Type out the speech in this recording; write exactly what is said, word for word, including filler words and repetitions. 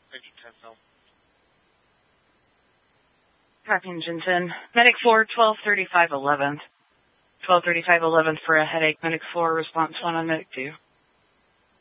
I need ten now. Copy engine ten. Medic four, twelve thirty-five eleventh. twelve thirty-five eleventh for a headache. Medic four, response one on Medic two.